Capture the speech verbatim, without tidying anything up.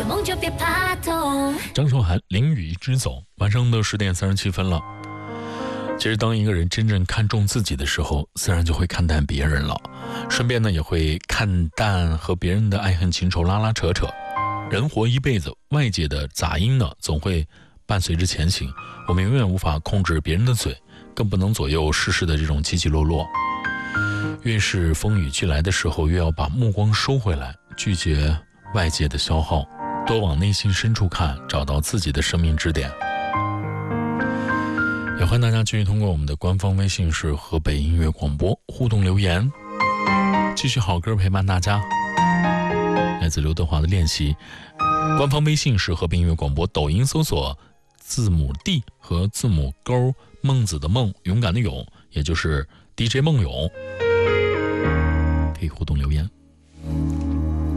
梦就别怕痛。 张韶涵淋雨一直走，晚上的十点三十七分了。其实当一个人真正看重自己的时候，自然就会看淡别人了，顺便呢也会看淡和别人的爱恨情仇拉拉扯扯。人活一辈子，外界的杂音呢总会伴随着前行，我们永远无法控制别人的嘴，更不能左右世事的这种起起落落。越是风雨俱来的时候，越要把目光收回来，拒绝外界的消耗，多往内心深处看，找到自己的生命支点。也欢迎大家继续通过我们的官方微信是河北音乐广播互动留言，继续好歌陪伴大家。来自刘德华的练习，官方微信是河北音乐广播，抖音搜索字母 D 和字母勾孟子的孟，勇敢的勇，也就是 D J 孟勇，可以互动留言。